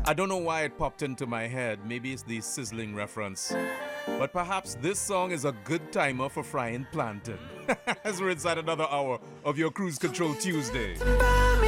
I don't know why it popped into my head. Maybe it's the sizzling reference. But perhaps this song is a good timer for frying plantain. As we're inside another hour of your Cruise Control Tuesday.